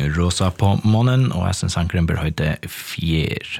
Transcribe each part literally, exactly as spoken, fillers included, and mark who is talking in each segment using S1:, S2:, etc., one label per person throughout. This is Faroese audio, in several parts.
S1: Rosa på månen, og jeg synes sankeren bør høyde fjer.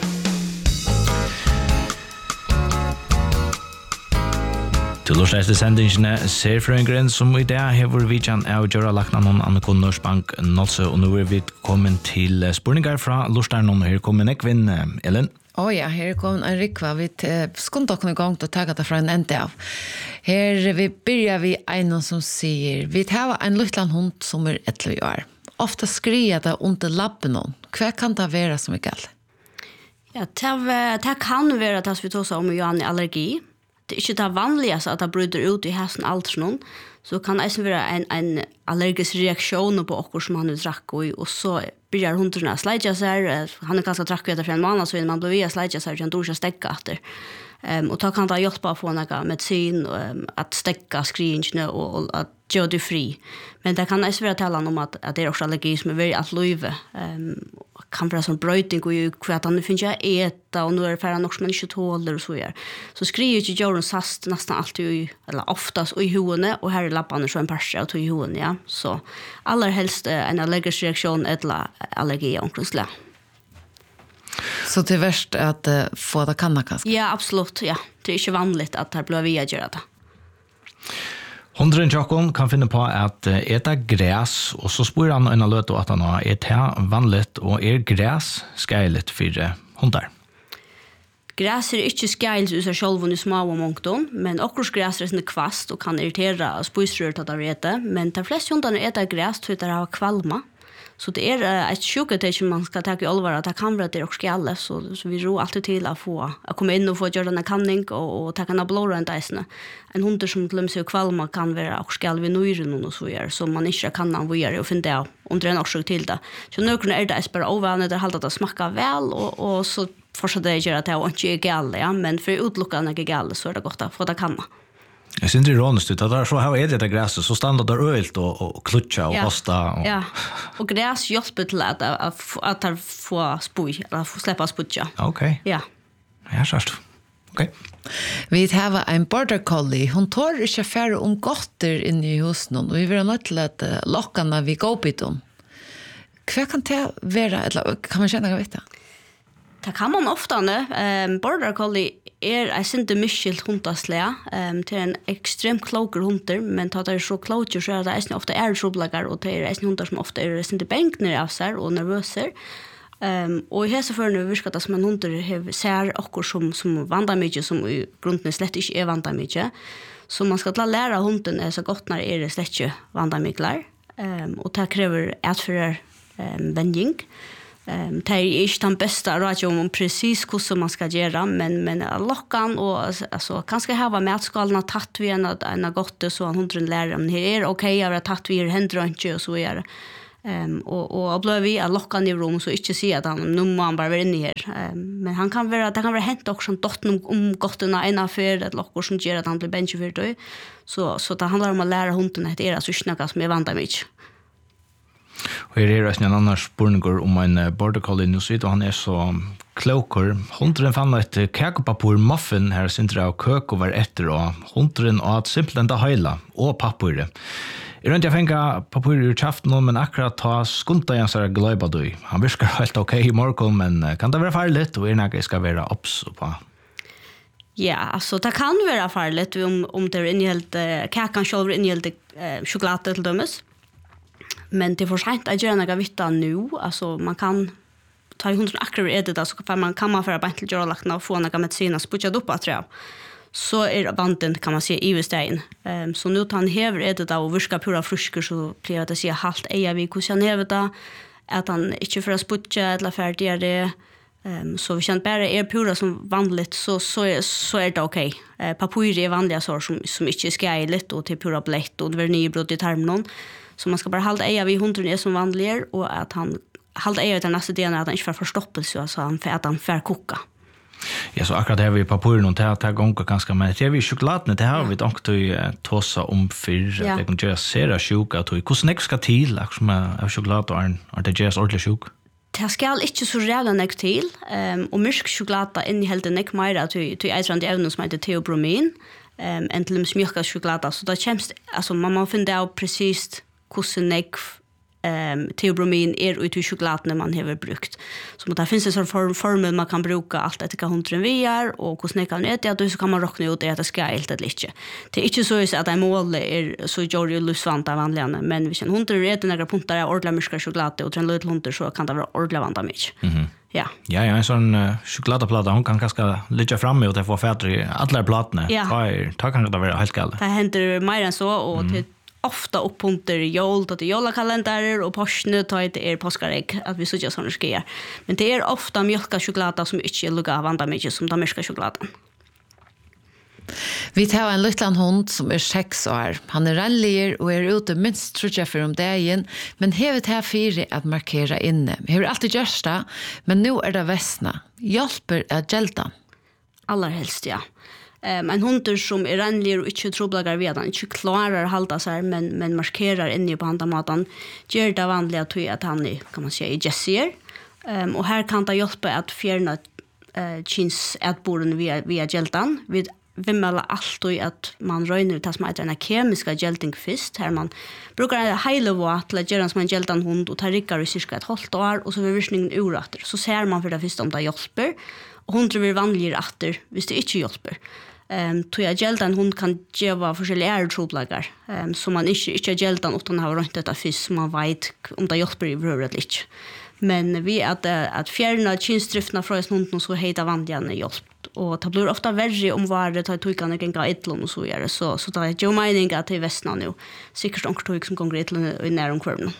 S1: Til å slette sendingene Serfrøyngren som i dag hever vidjan av Gjøra Laknanon Annekon Norsbank Nolse, og nå er vi kommet til spurningar fra Lorstaren, og her kommer Nekvin, Ellen.
S2: Å oh ja, her kommer en rikva. Vi skulle dere i gang til å ta det fra en ende av. Her vi begynner vi en som sier, vi tar en liten hund som er elleve år. Ofta skriver det under lappen. Hva kan det være som er galt?
S3: Ja, det kan være at vi tar seg om Johan i allergi. Det er ikke det vanligste at det bryter ut i hesten alderen, så kan det være en, en allergisk reaksjon på okkur som han vil drakke i, og så begynner hunden å sleidja seg. Han er ganske drakke etter for en måned, så vil man bli via sleidja seg, så han dår ikke stekka etter. Um, og da kan det hjelpe å få noe medisin, um, at stekka skringene og, og at gjøre det fri. Men det kan også være tale om at, at det er også allergi som er veldig alt løyve. Um, kan være sånn brøyting og hva at han finner ikke ete, og nå er det færre nok som man ikke tåler og så gjør. Så skriver ikke Jørgen sast nesten alltid, eller oftast i hoene, og her er lappene så en parse av i hoene, ja. Så aller helst en allergisk reaksjon eller allergi av omkringslig.
S2: Så det er verst at uh, få det kanna kanskje?
S3: Ja, absolutt, ja. Det er ikke vanligt at det blir vi å gjøre det.
S1: Hundren Jakob kan finne på at eta græs, og så spør han en løt at han har et her vanligt, og er græs skeilet for hundar?
S3: Græs er ikke skeilet ut av sjølven i små og mångton, men okkur græs er kvast og kan irritera spøysrør til det rete, men de fleste hundene eter græs til det har kvalma. Så det er et sjuketet som man skal ta i alvor, at det kan være at det er også skjelle, så, så vi rår alltid til å få, å komme inn og få gjøre denne kanning og, og ta en blåre enn deisene. En hund som glemmer seg kvalma kan være også skjelle ved nøyren og så gjør, så man ikke kan han gjøre og finne det av, om det er en årsak til det. Så nøkene er det bare overvannet, det er halvt at det smaker vel, og, og så fortsetter jeg å gjøre at det er ikke gale, ja, men for utlukkende ikke gale, så er det godt å få det kanna.
S1: Jeg synes det er ironisk ut, at det er så her er det græset, så standard det øyelt og, og klutja og
S3: ja.
S1: hosta. Og...
S3: Ja, og græs hjelper til at, at, at det får spui, eller slipper sputja.
S1: Ok.
S3: Ja.
S1: Ja, sørst. Ok.
S2: Vi har en border collie. Hun tar ikke færre om godter inne i husen, og vi vil ha nødt til at lokkene vi går bit om. Hva kan det være, eller kan man kjenne hva vet det?
S3: Det kan man ofta nu. Um, border collie er en sinte myskilt hundaslega. Um, det er en ekstremt kloker hunder, men ta det er så kloker, så er det eisne ofta er troblagar, og det er eisne hundar som ofta er sinte benkner av seg og nervøser. Um, og i hese førne virker det som en hunder ser okkur som, som vandar mykje, som i grunden slett ikke er vandar mykje. Så man skal lære hunden er så godt når er det slett ikke vandar myklar. Um, og det krever etfører um, vending. Um, det er ikke den beste radio om precis hvordan man skal gjøre, men, men lokkan og altså, kanskje her var matskalen tatt vi en av godt, så han hundren lærer, men her er ok, jeg har tatt vi her hender ikke, og så gjør det. Um, og, og ble vi av lokkan i rom, så ikke si at han, nå må han bare være inne her. Um, men han kan være, det kan være hent også dotten om, om godtene en av før, et lokker som gjør at han blir bensje for det. Så, så det handler om å lære hunden at det er altså ikke noe som er vant av mye.
S1: Og her er det en annen spørninger om en border collie nå, og han er så kloker. Hundren fann et kakepapur muffin her, sinter av køk og var etter, og hundren og simpelthen det heila, og papuret. Jeg rundt jeg fengt papuret ur kjaften, men akkurat ta skunta igjen så er gløyba du. Han virker helt ok i morgen, men kan det være farlig, og er noe jeg skal være opps på?
S3: Ja, alltså det kan være farlig om, om det er innehjelt, kakan selv er innehjelt eh, sjokolade til dømes. Men det är för sent att göra några vitta nu. Alltså man kan ta i hundra akkurat är det så kan man kan man för att inte göra lakna och få några mediciner sputcha upp att tror. Så är banden kan man se i vestein. Ehm um, så nu tar han hever är det då och viska pura frusker så blir det att se halt eja vi hur han hever det att han inte för att sputcha eller färdiga det. Um, så vi känner bara är pura som vanligt så så är så är det okej. Okay. Uh, papyr är vanliga sår som som inte är skejligt och till pura blött och det blir nybrott i tarmen. Så man ska bara hålla eja vid hundren är som vanligare och att han hålla eja till nästa delen att han inte får förstoppelse så han för att han får koka.
S1: Ja, så akkurat här vi papuren och det här gånger ganska men det är vi chokladen det här vi dock till tossa om för att det kan göra sera sjuka att hur snäck ska till liksom av choklad och är det just ordentligt sjuk.
S3: Det skal ikke så rævla nek til, um, og myrk sjokolade inneholder nek meira til, til eitrande evnen som heter teobromin, um, enn til mjölka sjokolade. Så det kjemst, altså man må finne av precis hvordan nek um, teobromin är ut i chokladen man har brukt. Så det finns en sån form, formel man kan bruka allt efter hundren vi är och hur snäckan kan äta då så kan man räkna ut det att det ska helt eller inte. Det är inte så att en mål är så gör ju lusvanta vanliga men hvis en hund äter några punkter av ordla mörka choklad och en liten hund så kan det vara ordla vanta mycket.
S1: Mhm.
S3: Ja.
S1: Ja, ja, en sån uh, chokladplata hon kan kanske ligga framme och det får fatter i alla plattorna.
S3: Ja.
S1: Ta är ta kan det vara helt galet.
S3: Det händer mer än så och mm. till ofta upppunter jol till jolakalendrar och påskne ta det är påskarägg att vi så just såna skeer. Men det är ofta mjölka choklad som inte lukar vanta mycket som den mörka chokladen.
S2: Vi tar en liten hund som är sex år. Han är rallier och är ute minst tror jag för om dagen, men hevet här fyra att markera inne. Vi har alltid gjort det, men nu är det västna. Hjälper att hjälta.
S3: Allra helst, ja. Um, en hunter som är rannlig och inte troblagar vid han, inte klarar att hålla sig men, men markerar inne på handamaten, gör det vanliga till att han är, kan man säga, i gessier. Um, och här kan det hjälpa att fjärna uh, kins ätboren via, via hjältan. Vi vimmela allt och att man röjner det som heter en kemiska hjälting först. Här man brukar hejleva till att göra som en hjältan hund och tar rickar i cirka ett halvt år och så vid virkningen urater. Så ser man för det första om det hjälper. Och hon tror vi vanligare atter hvis det inte hjälper. Um, tror jag hjältan hund kan ge forskjellige ärtroplagar um, som man inte, inte hjältan utan har rönt detta fisk som man vet om det hjälper i vröret eller inte. Men vi att, att fjärna kynstrifterna från hunden så heter vanliga hjälp. Och det blir ofta värre om vad det tar tog kan gå ett och så vidare. Så, så det är ju meningen att det är västna nu. Sikkert onkel tog som går ett i näromkvarnen.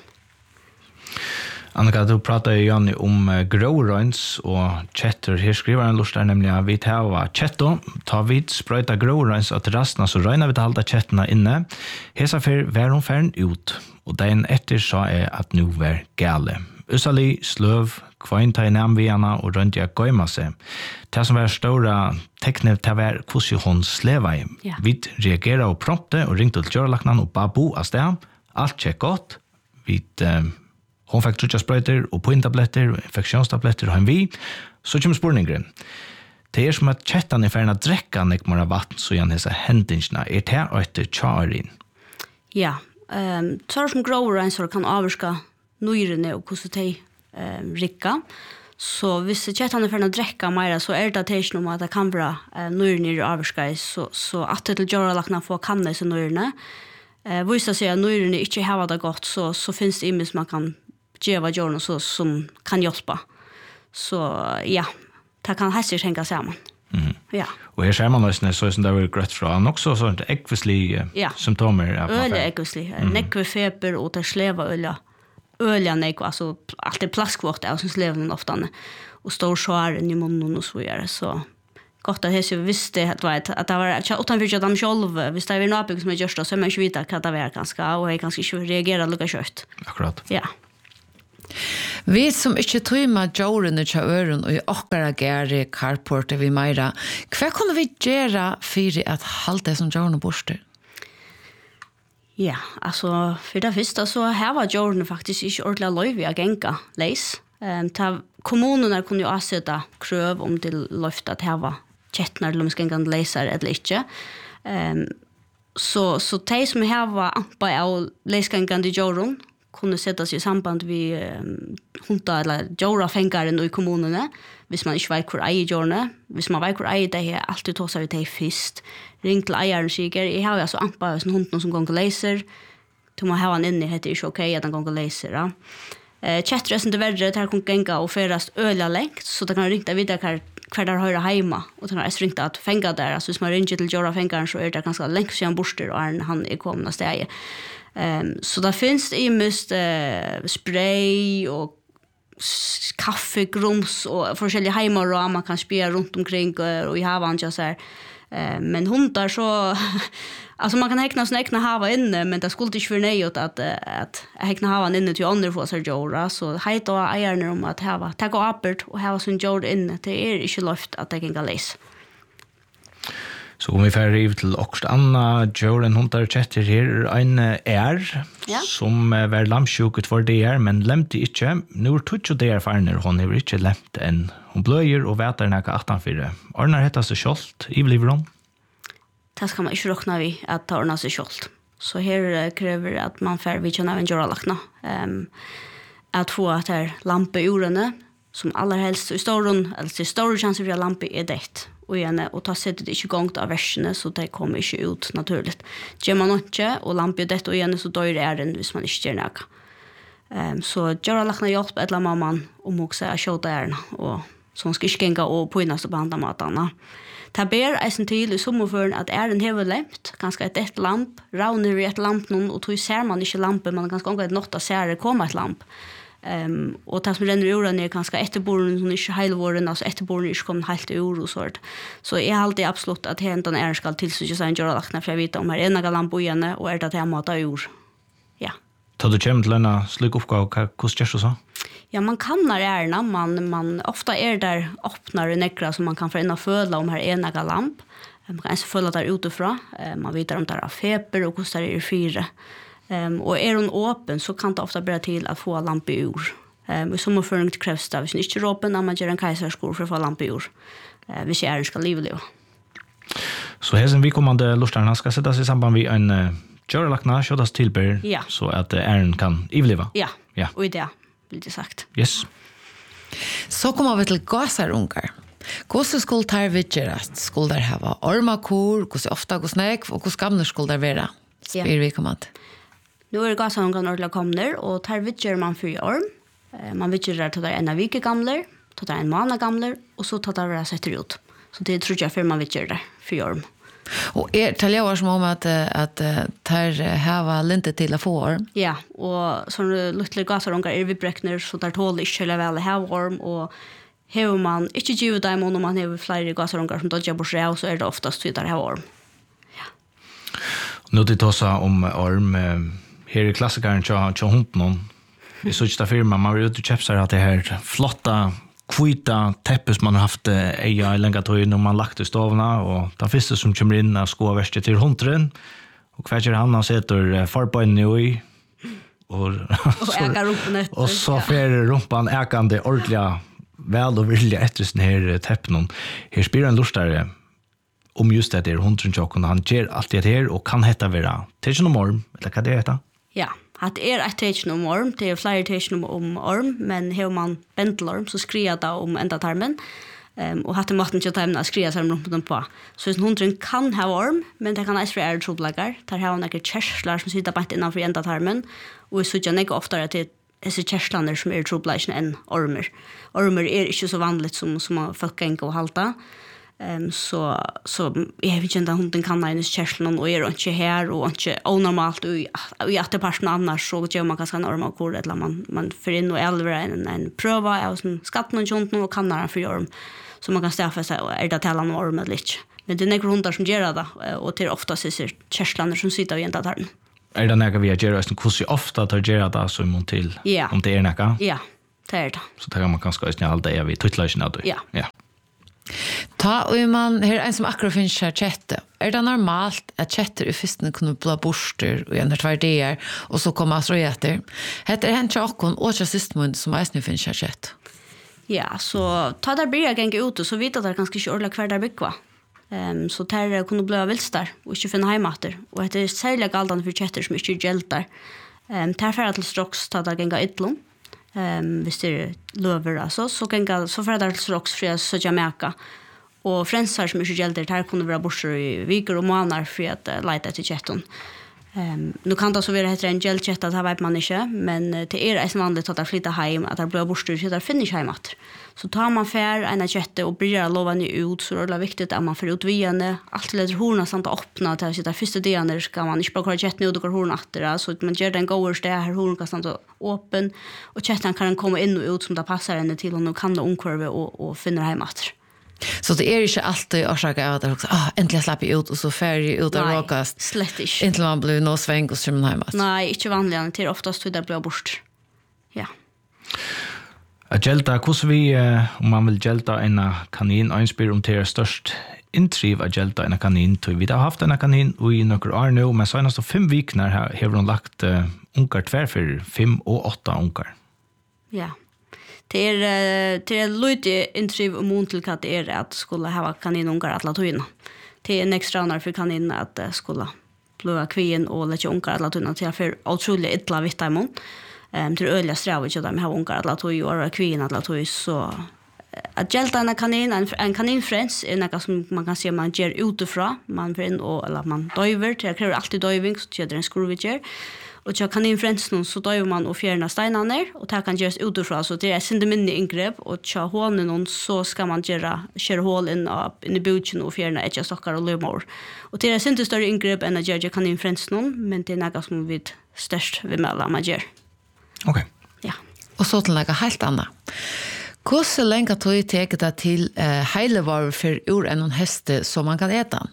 S1: Annika, du pratar ju Janne om uh, gråröns och chatter. Här skriver en lustar nämligen att vi tar chatto, tar vid spröjta gråröns att rastna så röjnar vi till halda chatterna inne. Hesa för var hon färn ut och den efter sa är att nu var gale. Usali, slöv, kvainta i namviarna och runt jag gömma sig. Det som var stora tecknet till var hvordan hon sleva i.
S3: Ja.
S1: Vi reagerade och prompte och ringte till körlaknan och babu av sted. Allt tjekk gott. Vi uh, hon fick trutja sprøyter og pointabletter og infektionstabletter og han vi. Så kommer spurningen. Det er som at kjettan er ferdig å drekke nekmere vatten så igjen hese hendingsene. Er det etter tjarin?
S3: Ja. Um, så som gråere en så kan avvarska nøyrene og hvordan de um, rikka. Så hvis kjettan er ferdig å drekke mer så er det ikke noe at det kan være uh, nøyrene i avvarska så, så at det til gjørelakene får kanne disse nøyrene. Uh, hvis det sier at nøyrene ikke har det godt så, så finnes det imen som man kan geva jorn så som kan hjälpa. Så ja, det kan hästar tänka samman.
S1: Mm.
S3: Ja.
S1: Och här ser man nästan så som det var grött från också sånt äggvislig
S3: ja.
S1: symptomer av
S3: öl äggvislig, mm. näckfeber och det sleva öl. Öl näck alltså allt är plaskvårt och så slever man ofta och stor skär i munnen och så vidare så gott att det visste att vet att det var utanför jag dem själv visst det är något som är just så man inte vet att det var ganska och jag kanske inte reagerar lika kört.
S1: Akkurat.
S3: Ja.
S2: Vi som ikke tøyma jordene til øren og i okkara gære carportet vi meira, hva kunne vi gjøre for at halte det som jordene borster?
S3: Ja, altså, for det første så her var jordene faktisk ikke ordentlig løyve å genga leis. Um, kommunene kunne jo avsette krøv om til løfte at her var kjettner eller om skengende leiser eller ikke. Um, så, så de som her var ampa av leisgengende jordene, kunne sätta sig i samband vid um, hunta eller jora fängaren i kommunerna. Hvis man ikke vet hvor eier jorne. Hvis man vet hvor eier det er, alltid tar seg det først. Ring til eieren sikker. Jeg har jo altså ampa av hunden som går og leser. Til man har han inne, heter det ikke ok at han går og leser. Ja. Uh, Kjettresten til verre, det her kan genga og førast øla lengt, så det kan ringta videre hver, hver der høyre heima. Og det kan også ringta at fenga der. Altså hvis man ringer til jora fängaren så er det ganske lengt siden borster og han er kommende steg. Um, så det finns det mest uh, spray och kaffe, grums och forskjellige heimar och man kan spela runt omkring uh, och i havan så här. Uh, men hundar så alltså man kan häkna sina egna hava inne men det skulle inte för nej åt att att häkna havan inne till andra för sig jora så hejt och ägarna om att hava ta gå uppåt och hava sin jord inne det är inte luft att det kan läs.
S1: Så om vi färger riv till också Anna, Joren, hon tar chatter här, en är
S3: ja.
S1: som var lamsjuket för det är, men lämte inte. Nu är tutsch det är farner, hon har inte lämt än. Hon blöjer och väter näka attanfyra. Ordnar heter sig kjolt, i livet hon?
S3: Det ska man inte räkna vid att ta ordna sig kjolt. Så här kräver att man får vi kan även göra lackna. Ehm att få att här lampa urene som allra helst i storon alltså stor chans för lampa är det. Och igen och ta sättet inte igång av versionen så det kommer inte ut naturligt. Gör man inte och lampa det och igen så då är det den hvis man inte gör något. Ehm så göra lackna hjälp eller mamman om också att skjuta är och som ska skänka och på nästa banda matarna. Ta ber eisen til i sommerføren at er en hever lempt, ganske et ett lamp, rauner i et lamp noen, og tog ser man ikke lampen, man ganske omgått nått av ser det komme et lamp. Um, og det som renner i jorden er ganske etterboren som ikke heilvåren, altså etterboren er ikke kommet helt i jord og sånt. Så jeg har alltid absolutt at hentan er skal tilsynke seg en gjørelakne, for jeg vet om her er enige lamp og igjen, og er det at jeg måtte av jord. Ja.
S1: Ta du kommer til en slik oppgave, hvordan gjør du så?
S3: Ja, man kan när ärna, man man ofta är där öppnar det nekra som man kan få in och föla om här ena lamp. Man kan också föla där utifrån. Man vet om det är feber och kostar det fyra. Um, och är hon öppen så kan det ofta bli till att få lamp i ur. Um, I sommerføring krävs det, hvis inte är öppen när man gör en kejsarskor för att få lamp i ur. Uh, hvis jag ska livliva.
S1: Så här som vi kommande lustarna ska sätta sig i samband med en uh, körlakna, köttas tillbär,
S3: ja.
S1: Så att uh, ären kan ivliva.
S3: Ja,
S1: ja.
S3: Och det lite sagt.
S1: Yes.
S2: Så kommer vi till gasarungar. Hvordan skulle det vidgerast? Skulle det ha ormakor? Hvordan ofta går snäck? Och hvordan gamle skulle det være? Spyr vi kommand.
S3: Nu är gasarungar ordentligt kommer och tar vidger man för orm. Man vidger till det en av vike gamler, till det en månad gamler och så tar det sätter ut. Så det tror jag för man vidger det för orm.
S2: Och är taljar som om att att tar hava linte till att få orm.
S3: Ja, och sån lilla gasarungar är vi bräckner så där tål inte eller väl ha orm och hur man inte ju dem om man har flera gasarungar som dodger bort sig så är det oftast så där ha orm. Ja.
S1: Nu det tossa om orm här är klassikern cha cha hunden. Vi såg det firma man vill ut chepsar att det här flotta kvita teppes man har haft eja i länga tog när man lagt i stavna och den första som kommer in är skåvärste till hundren och kväller han och sätter farbojen nu i och
S3: och ägar rumpan efter
S1: och så fer rumpan äkande ordentliga väl och vilja efter den här teppen här spelar en lustare om just det där hundren chocken han ger allt det här och kan heta vara till någon morgon eller vad det heter.
S3: Ja, att är ett tecken om orm, det är flera tecken om orm, men hur man bentelorm så skriver det om ända tarmen. Ehm um, och hade maten till tarmen skriva sig rumpan på. Så en hundren kan ha orm, men det kan också vara troublelagar. Där har några kärslar som sitter bara innanför ända tarmen och så jag nägger ofta att det är kärslarna som är troublelagar än ormer. Ormer är inte så vanligt som som folk kan gå och halta. Ehm um, så så jag vet inte om hunden kan näs kärslan och är inte här och inte onormalt och i att det passar annars så gör man ganska normal kor eller man man för in och elva en en pröva av sån skatten och sånt och kan när för orm så man kan stäffa sig är det talan orm eller inte. Men det är några hundar som gör det och till ofta så ser kärslan som sitter i ända där.
S1: Är det några vi gör just en kurs ofta tar gör det så mot till
S3: ja.
S1: Om det är några.
S3: Ja. Det är det.
S1: Så det kan man kanske inte alltid är vi tutlagen då.
S3: Ja.
S1: Ja.
S2: Ta och man här en som akkurat finns här chatte. Är det normalt att chatter i fisten kunna bli borster och en två dagar och så kommer astrojeter. Heter det hänt och och så system som är nu finns här chatt.
S3: Ja, så ta där blir jag gänga ut och så vet att det ganska inte ordla kvar där bygga. Ehm så där kunde bli vilstar och inte finna hematter och det är särskilt galdan för chatter som inte hjältar. Ehm tar för att strax ta där gänga ytlom. Ehm visst det löver alltså så kan så för att strax för så Jamaica och fransar som inte gäller där kunde vara borster i veckor och månader för att uh, leta till chatten. Ehm nu kan det så vara heter en gel chat att ha vet man inte men det är är vanligt att flytta hem att det blir borster så där finns hemåt. Så tar man för en chatte och börjar lova ny ut så är det viktigt att man får ut viane allt leder horna samt att öppna till sitta första delen ska man inte bara chatta ut och horna åter så att man gör den goer där här horna kan samt öppen och chatten kan komma in och ut som det passar henne till och kan det omkurva och och finna hemåt.
S2: Så det är inte alltid orsaka av att också ah äntligen släpper ut och så färdig ut av råkast.
S3: Slättish.
S2: Inte man blir nå sväng och strömmen hemåt.
S3: Nej, inte vanligen till oftast hur det blir bort. Ja.
S1: Att gelta hur vi om man vill gelta en kanin inspir om till störst intriv att gelta en kanin till vi har haft en kanin och i några år nu men senast fem veckor här har hon lagt uh, unkar tvär för fem och åtta unkar.
S3: Ja. Det är det är lite intriv om mot till att det är att skulle ha kaninungar att låta in. Det är en extra när för kanin att skulle blir kvien och lägger ungar alla tunna till för otroligt illa vitamon. Ehm till öliga sträv och de har ungar alla tog ju och kvien alla tog så att hjälta en kanin en, en kaninfrens är något som man kan se man ger utifrån man får in och eller man döver till jag kräver alltid döving så det är en skruvger och jag kaninfrens någon så döver man och fjärna stenar ner och det kan göras utifrån så det är synde minne ingrepp och jag hålen någon så ska man göra köra hål in upp in i buchen och fjärna ett stockar och lömor och det är synde större ingrepp än att göra kaninfrens någon men det är något som vi störst vi mellan man gör.
S1: Okej. Okay.
S2: Ja. Och så till något helt annat. Hur så länge tog jag teka det till uh, heilevaror för ur en häste som man kan äta?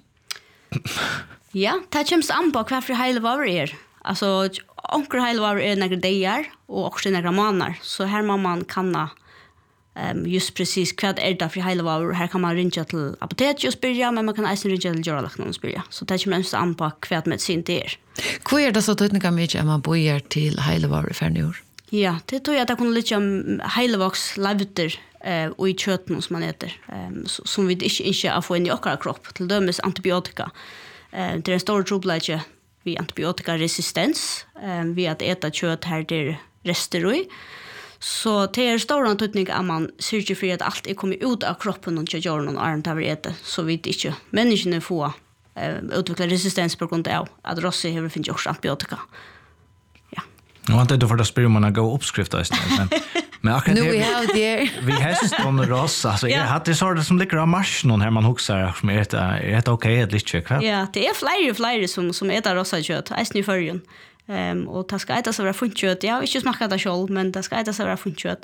S3: Ja, det kommer an på hva for heilevaror är. Alltså, onker heilevaror är några dagar och också några månader. Så här må man kanna um, just precis vad är det för heilevaror. Här kan man ringa till apoteket och spyrja, men man kan också ringa till djurlakten och spyrja. Så det kommer an på vad medicin det är.
S2: Hva är det så tydliga mycket om man börjar till heilevaror för nu?
S3: Ja, det tror jag att det kommer lite om heilevoks labter eh, och i kötten som man äter. Eh, som vi inte inte får in i vår kropp. Till dömes antibiotika. Eh, det är en stor trobladje vid antibiotikaresistens. Eh, vid att äta kött här där rester i. Så det är stor antydning att man sörjer för att allt är kommit ut av kroppen och inte gör någon annan av äta. Så vi inte människorna får eh, utveckla resistens på grund av att rossi har finns också antibiotika.
S1: Nu har inte du för att spela om man har gå uppskrift men men akkurat
S2: nu vi har det
S1: vi häst om ross alltså jag hade så det som ligger av mars någon här man huxar som är det är det okej att lite kväll.
S3: Ja, det är flera flera som som äter rossa kött. Är ni förrjun. Ehm och det ska äta så vara funtkött. Jag har inte smakat det själv men det ska äta så vara funtkött.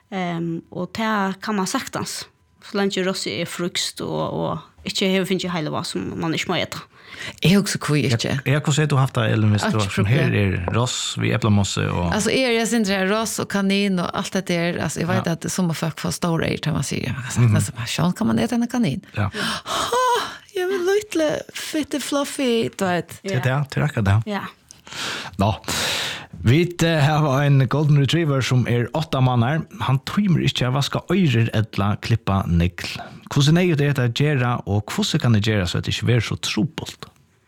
S3: Ehm och det kan man saktans. Så länge rossi är frukt och och inte har finns ju hela vad som man inte må äta.
S2: Jag också kvitt.
S1: Jag jag kan se att du har haft det eller som här är ross vi äppelmosse och
S2: alltså är jag sen där ross och kanin och allt det där alltså jag vet ja. Att som folk får stora är kan man säga. Alltså man kan man äta en kanin.
S1: Ja.
S2: Ha, jag vill lite fette fluffy du vet.
S1: Det där tillräckligt det.
S3: Ja.
S1: Ja. Vi har en golden retriever som är åtta månader. Han trymer inte att vaska örer eller klippa negl. Hvordan er det att göra och hvordan kan det göra så att det inte blir så trobult?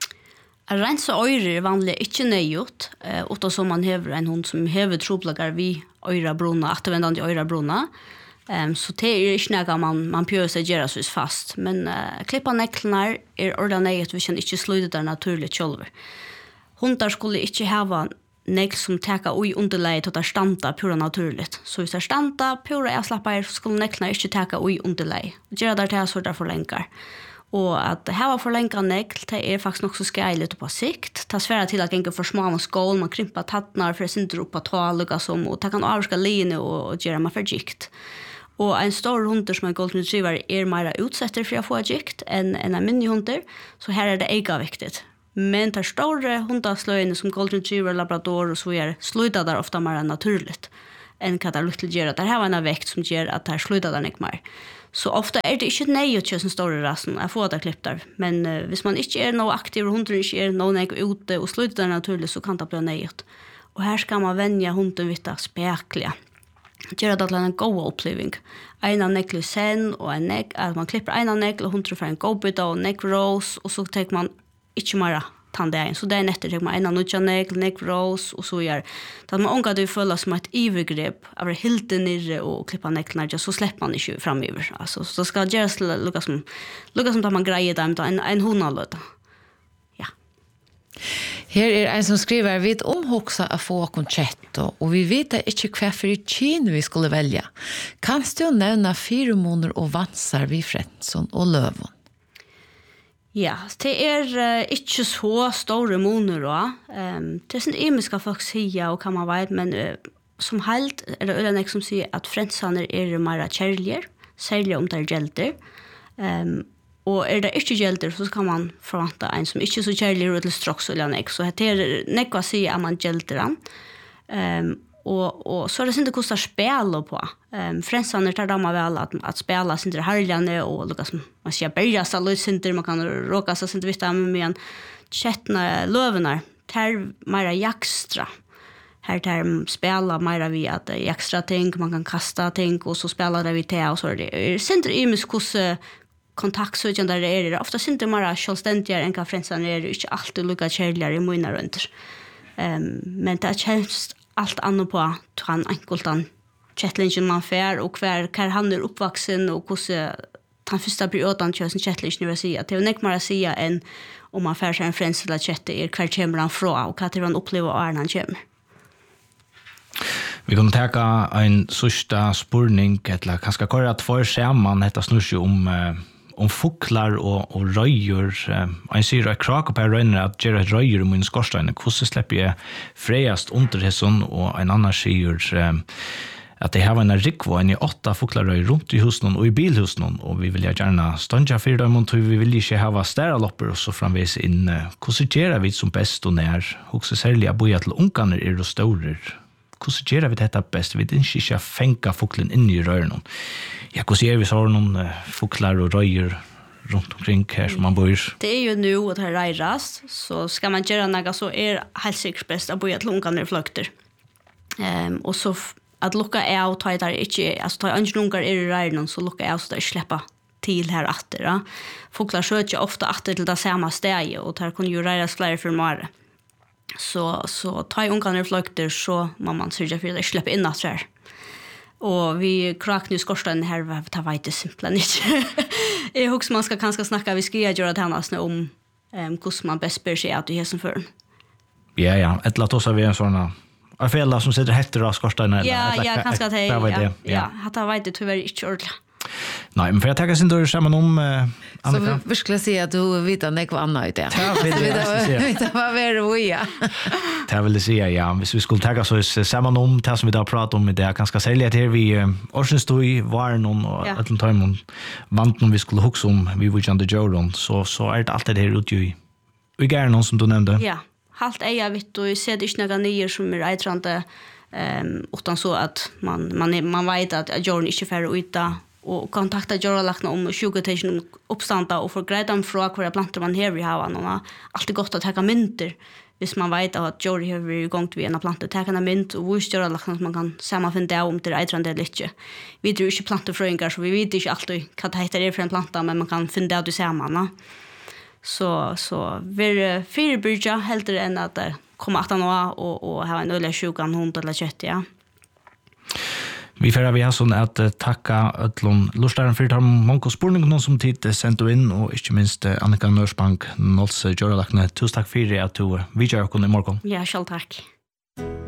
S3: Att rensa örer är vanligt inte nöjt. Utan som man har en hund som har troblagar vid örabrona, återvändande örabrona. Um, så det är inte något man, man pjör sig göra så fast. Men uh, klippa neglarna är ordentligt vi kan inte sluta det naturligt själva. Hundar skulle inte ha negl som täcka oj underläge att stanta pura naturligt. Så hvis det stanta pura jag slappar så skulle neglarna inte täcka oj underläge. Göra där till så där förlänkar. Och att ha förlänka negl det är faktiskt nog så skärligt på sikt. Ta svära till att gänga för små skål man krympa tattnar för att inte ropa tala som och ta kan avska linje och, och göra man för gikt. Och en stor hund som en golden retriever är mer utsatt för att få gikt än en en mini hund. Så här är det ega viktigt. Men tar stora hundaslöjene som golden retriever, labrador och så är slutar där ofta mer naturligt än kan det lite göra. Det här var en växt som gör att det här slutar där inte mer. Så ofta är det inte nej att köra en stor rasen att få det klippt där. Men uh, hvis man inte är någon aktiv och hunden inte är någon ute och slutar där naturligt så kan det bli nej. Och här ska man vänja hunden vid att spekla. Göra det till en god upplevelse. En negl sen och en negl. Att man klipper en negl och hunden får en god bit av negl rose och så tar man inte mer tandägen. Så det är nätter tar man en nutja negl, negl rose och så gör. Så att man ångar det följa som ett övergrepp av att hilta nere och klippa neglarna så släpper man inte framöver. Alltså, så det ska göras lukka som, lukka som att man grejer dem en, en hundalöta. Ja.
S2: Her er en som skriver, vi omhoksa å få konchett, og vi vet ikke hva for kyn vi skulle velge. Kan du nevne feromoner og vansar vid Frensson og Løvon?
S3: Ja, det er uh, ikke så store moner da. Um, det er sånn imiska folk sier, og kan man vet, men uh, som helt er det øyne som sier at Frenssoner er mer kjærligere, særlig om det er gjelder. Um, Og er det ikke gjelder, så kan man forvante en som ikke er så kjærlig eller straks eller nek. Så det er nekva å si at man gjelder den. Um, og, og så er det ikke hvordan spiller på. Um, Frensene tar damer vel at, at spiller sin herligene, og lukka som man sier berge seg litt sinter, man kan råka seg sinter vitt av med en kjettene løvene. Det er mer jakstra. Her tar spela mer vi at jakstra ting, man kan kasta ting, og så spelar det vi til, og så er det sinter imisk hvordan kontaktsøkjande er det. Ofta syns det mer självständigare än vad frälsaren är, inte alltid lika kärligare i mina runt. Um, men det känns allt annat på att han enkeltan chattlingen man fär och kvar kvar han är uppvuxen och hur han första perioden kör sin chattlingen vill säga. Det är nog mer att säga än om man fär sig en frälsare eller chatta är kvar kommer han från och vad han upplever och när han kommer.
S1: Vi kan ta en sista spurning, eller kanskje køre at for sammen, dette snur seg om, uh, om fuklar og, og røyer. Uh, han sier at krak på røyner at gjør et røyer om min skorstein. Hvordan slipper jeg freiast under hessen, og en annen sier uh, at jeg har en rikvå, en i åtta fuklarøy rundt i husen og i bilhusen, og vi vil gjerne ståndja for dem, og vi vil ikke ha stæralopper og så framvis inn. Uh, hvordan gjør vi som best og nær? Også særlig at boja til unganer er og stårer. Hvordan gjør vi dette best? Vi ikke ikke fenga fuklen inn i røren. Ja, hvordan gjør vi så noen uh, fuklar og røyer rundt omkring her som man bor?
S3: Det er jo nu at det reiras, så skal man gjøre noe så er helt sikkert best å bo i at lungene fløkter. Um, og så at lukka av, ta der ikke, altså ta andre lunger er i røren, så lukka av så der slipper til her atter. Ja. Fuklar søker ofte atter til det samme stedet, og der kunne jo reiras flere for måre. Så så ta ungarna flykter så man man sörja för att släppa in att här. Och vi kraknus skorsten här var ta vet det simpelt inte. Jag hoppas man ska kanske snacka vi ska göra det annars om ehm hur man bäst bör sig att det som för.
S1: Ja ja, ett låt oss ha en såna en fälla som sitter heter av skorsten eller.
S3: Ja, ja, kanske det. Ja, ja, hata vet det tyvärr inte ordentligt.
S1: Nej, men för jag tänker sen då samman om uh,
S2: Annika. Så vi skulle säga att du vet att det var annat ute.
S1: Ja, det
S2: vet jag vad är det ja.
S1: Det vill säga ja, hvis vi skulle ta så samman om det som vi då pratar om det ganska sälja till vi uh, Orsens då i var någon och att de tar någon vant om vi skulle huxa om vi vill inte Jordan så så är det allt det här ute i. Vi gör någon som du nämnde.
S3: Ja, halt är jag vet och ser det inte några nya som är eitrande ehm utan så att man man man vet att Jordan inte för uta och kontakta Joralakna om sjukhustation uppstanda och för grejdam fråga hur plantor man här vi har några alltid gott att ta mynter hvis man vet att Jori har varit igång till en planta ta en mynt och hur Joralakna man kan sammanfinna om det är eitrande lite. Vi tror inte plantefröingar så vi vet inte alltid vad det heter för en planta men man kan finna det samman. Så så vi förebygga hellre än att komma att nå och och ha en öliga sjukan hund eller kött ja.
S1: Vi får vi har sånn at uh, takka ötlån lustaren for de mange spørninger som tid sendt inn, og ikke minst uh, Annika Nørsbank, Nåls Joralakne. Tusen takk for at du uh, vidger dere i morgen.
S3: Ja, selv takk.